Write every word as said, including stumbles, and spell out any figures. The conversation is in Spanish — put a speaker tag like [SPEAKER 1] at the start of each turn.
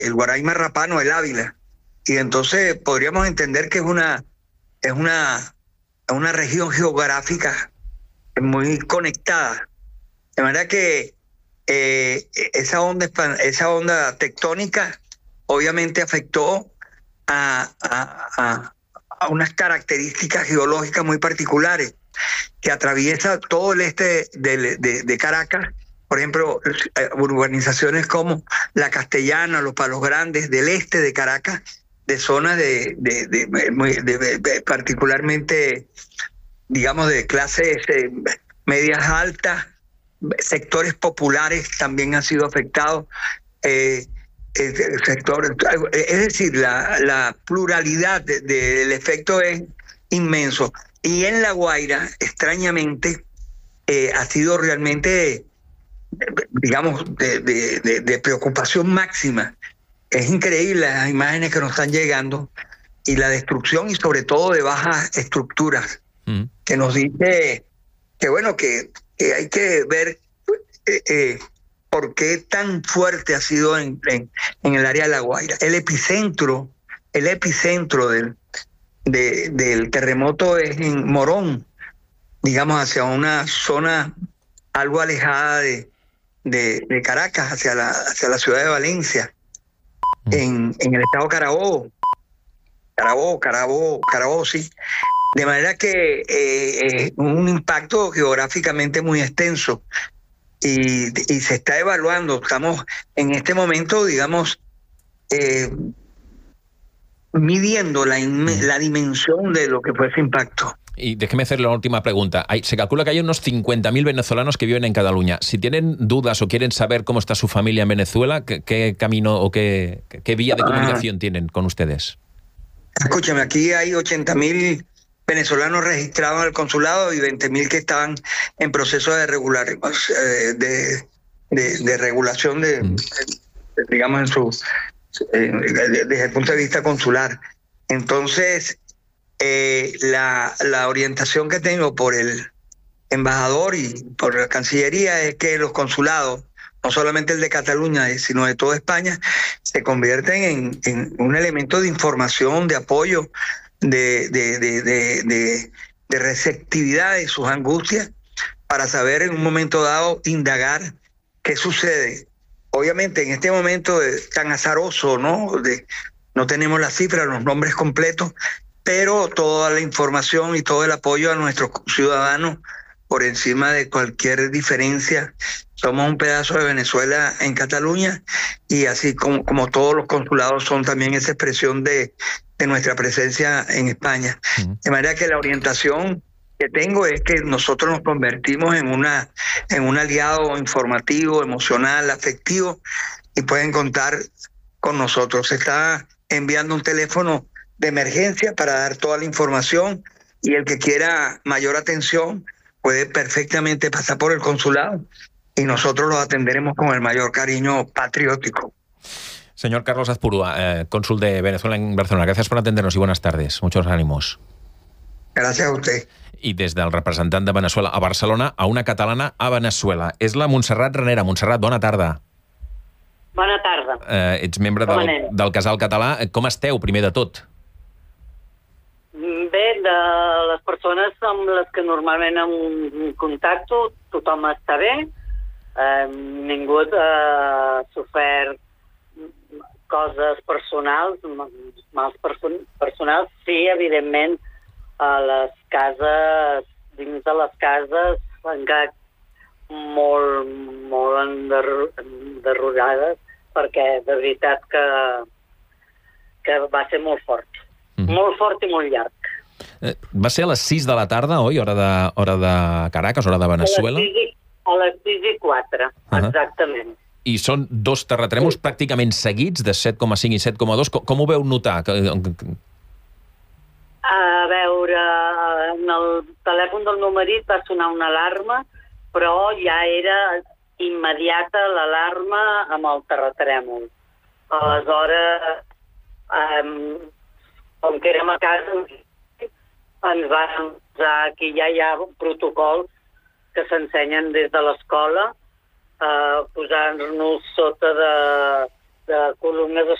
[SPEAKER 1] el Guaraíma Rapano, el Ávila. Y entonces podríamos entender que es una, es una, una región geográfica muy conectada. De manera que eh, esa, onda, esa onda tectónica obviamente afectó a, a, a, a unas características geológicas muy particulares que atraviesa todo el este de, de, de Caracas. Por ejemplo, urbanizaciones como La Castellana, Los Palos Grandes, del este de Caracas, de zonas de, de, de, de, de, de particularmente, digamos, de clases eh, medias altas, sectores populares también han sido afectados. Eh, el sector, es decir, la, la pluralidad de, de, del efecto es inmenso. Y en La Guaira, extrañamente, eh, ha sido realmente, digamos, de, de, de, de preocupación máxima. Es increíble las imágenes que nos están llegando y la destrucción y sobre todo de bajas estructuras, mm. que nos dice que bueno, que, que hay que ver eh, eh, por qué tan fuerte ha sido en, en, en el área de La Guaira. El epicentro, el epicentro del, de, del terremoto es en Morón, digamos, hacia una zona algo alejada de, de, de Caracas, hacia la, hacia la ciudad de Valencia, mm. en, en el estado Carabobo, Carabobo, Carabobo, Carabobo, sí. De manera que eh, es un impacto geográficamente muy extenso y, y se está evaluando. Estamos en este momento, digamos, eh, midiendo la, la dimensión de lo que fue ese impacto.
[SPEAKER 2] Y déjeme hacerle la última pregunta. Hay, se calcula que hay unos cincuenta mil venezolanos que viven en Cataluña. Si tienen dudas o quieren saber cómo está su familia en Venezuela, ¿qué, qué camino o qué, qué vía de comunicación ah. tienen con ustedes?
[SPEAKER 1] Escúchame, aquí hay ochenta mil venezolanos registrados en el consulado y veinte mil que estaban en proceso de regular, de, de, de regulación de, mm. de, digamos, en su, eh, desde el punto de vista consular. Entonces, eh, la, la orientación que tengo por el embajador y por la Cancillería es que los consulados, no solamente el de Cataluña, sino de toda España, se convierten en, en un elemento de información, de apoyo, de, de, de, de, de, de receptividad de sus angustias, para saber en un momento dado, indagar qué sucede. Obviamente en este momento tan azaroso, ¿no? De, no tenemos las cifras, los nombres completos, pero toda la información y todo el apoyo a nuestros ciudadanos por encima de cualquier diferencia. Somos un pedazo de Venezuela en Cataluña y así como, como todos los consulados son también esa expresión de, de nuestra presencia en España. Uh-huh. De manera que la orientación que tengo es que nosotros nos convertimos en una en un aliado informativo, emocional, afectivo y pueden contar con nosotros. Se está enviando un teléfono de emergencia para dar toda la información y el que quiera mayor atención puede perfectamente pasar por el consulado y nosotros los atenderemos con el mayor cariño patriótico.
[SPEAKER 2] Señor Carlos Azpurua, eh, cónsul de Venezuela en Barcelona, gracias por atendernos y buenas tardes. Muchos ánimos.
[SPEAKER 1] Gràcies a vostè.
[SPEAKER 2] I des del representant de Venezuela a Barcelona a una catalana a Venezuela. És la Montserrat Ranera. Montserrat, bona tarda.
[SPEAKER 3] Bona tarda.
[SPEAKER 2] Eh, ets membre del, del Casal Català. Com esteu, primer de tot?
[SPEAKER 3] Bé, de les persones amb les que normalment em contacto, tothom està bé. Eh, ningú ha sofert coses personals, mals person personals. Sí, evidentment, a les cases, dins de les cases, encara molt, molt enderrotades, perquè de veritat que, que va ser molt fort. Mm. Molt fort i molt llarg.
[SPEAKER 2] Eh, va ser a les sis de la tarda, oi? Hora de, hora de Caracas, hora de Venezuela?
[SPEAKER 3] A les sis i, a les sis i quatre, uh-huh. Exactament.
[SPEAKER 2] I són dos terratrèmols sí. pràcticament seguits, de set coma cinc i set coma dos. Com, com ho veu notar?
[SPEAKER 3] A veure, en el telèfon del meu marit va sonar una alarma, però ja era immediata l'alarma amb el terratrèmol. Aleshores, um, com que érem a casa, ens van posar, que ja hi ha protocols que s'ensenyen des de l'escola, uh, posar-nos sota de, de columnes